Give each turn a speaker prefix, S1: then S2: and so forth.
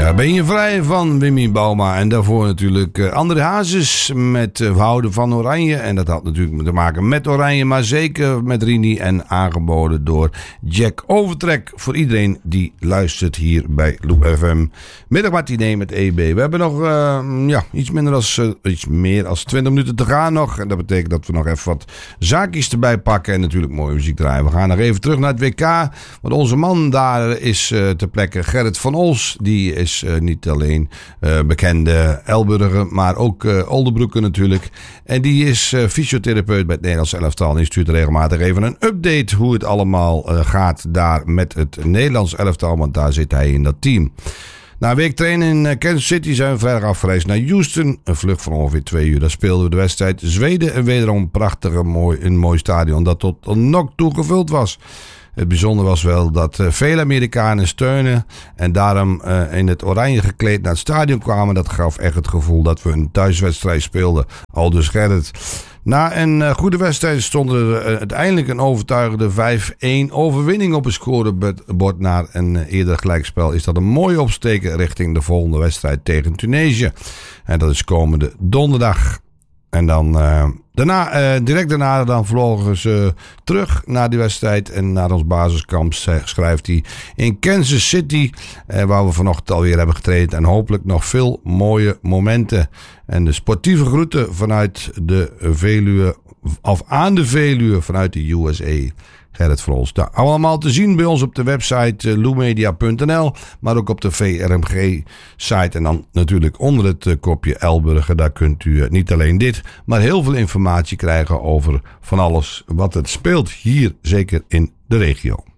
S1: Ben je vrij van Wimmy Bauma. En daarvoor natuurlijk André Hazes met We houden van Oranje. En dat had natuurlijk te maken met Oranje, maar zeker met Rini. En aangeboden door Jack Overtrek. Voor iedereen die luistert hier bij Loop FM. Middagmatinee met EB. We hebben nog iets meer dan 20 minuten te gaan nog. En dat betekent dat we nog even wat zaakjes erbij pakken. En natuurlijk mooie muziek draaien. We gaan nog even terug naar het WK. Want onze man daar is ter plekke Gerrit van Ols. Die is niet alleen bekende Elburger, maar ook Oldenbroeker natuurlijk. En die is fysiotherapeut bij het Nederlands elftal. En die stuurt regelmatig even een update hoe het allemaal gaat daar met het Nederlands elftal. Want daar zit hij in dat team. Na een week trainen in Kansas City zijn we vrijdag afgereisd naar Houston. Een vlucht van ongeveer 2 uur. Daar speelden we de wedstrijd Zweden. En wederom een prachtig een mooi stadion dat tot een nok toe gevuld was. Het bijzondere was wel dat vele Amerikanen steunen en daarom in het oranje gekleed naar het stadion kwamen. Dat gaf echt het gevoel dat we een thuiswedstrijd speelden. Aldus Gerrit. Na een goede wedstrijd stond er uiteindelijk een overtuigende 5-1 overwinning op het scorebord. Na een eerder gelijkspel is dat een mooie opsteken richting de volgende wedstrijd tegen Tunesië. En dat is komende donderdag. En dan direct daarna vlogen ze terug naar die wedstrijd en naar ons basiskamp, schrijft hij, in Kansas City, waar we vanochtend alweer hebben getraind en hopelijk nog veel mooie momenten. En de sportieve groeten vanuit de Veluwe, of aan de Veluwe vanuit de USA. Gerrit Vrols. Nou, allemaal te zien bij ons op de website loemedia.nl, maar ook op de VRMG-site. En dan natuurlijk onder het kopje Elburger. Daar kunt u niet alleen dit, maar heel veel informatie krijgen over van alles wat het speelt hier, zeker in de regio.